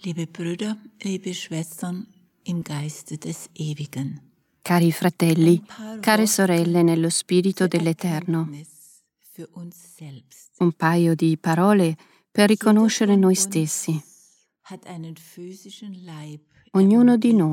Liebe Brüder, liebe Schwestern, im Geiste des Ewigen. Cari fratelli, care sorelle nello spirito dell'Eterno. Un paio di parole per riconoscere noi stessi. Ognuno di noi